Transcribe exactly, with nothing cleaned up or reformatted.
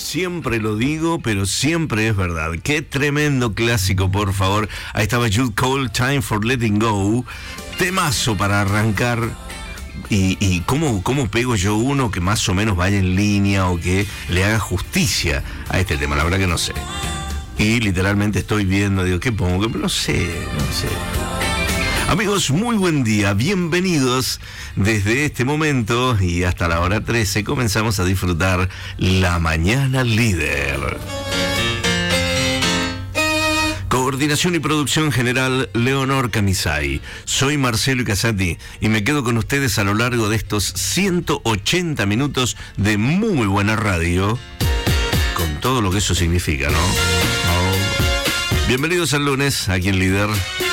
Siempre lo digo, pero siempre es verdad. Qué tremendo clásico, por favor. Ahí estaba Jude Cole, Time for Letting Go. Temazo para arrancar. Y, y cómo, cómo pego yo uno que más o menos vaya en línea o que le haga justicia a este tema. La verdad que no sé. Y literalmente estoy viendo, digo, ¿qué pongo? No sé, no sé. Amigos, muy buen día, bienvenidos. Desde este momento y hasta la hora trece comenzamos a disfrutar La Mañana Líder. Coordinación y producción general, Leonor Camisay. Soy Marcelo Casati y me quedo con ustedes a lo largo de estos ciento ochenta minutos de muy buena radio, con todo lo que eso significa, ¿no? Oh. Bienvenidos al lunes, aquí en Líder.